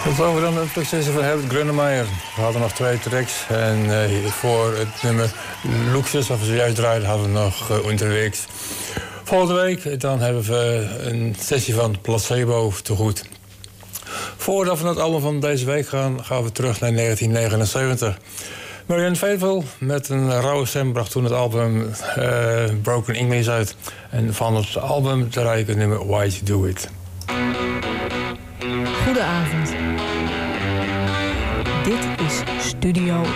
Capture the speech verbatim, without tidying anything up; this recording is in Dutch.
Tot over dan de productie van Herbert Grönemeyer. We hadden nog twee tracks. En uh, voor het nummer Luxus, wat we zojuist draaiden, hadden we nog uh, Unterwegs. Volgende week dan hebben we een sessie van Placebo te goed. Voordat we naar het album van deze week gaan, gaan we terug naar negentien negenenzeventig. Marianne Faithfull met een rauwe stem bracht toen het album uh, Broken English uit. En van het album draai ik het nummer Why You Do It. Goedenavond. Dit is Studio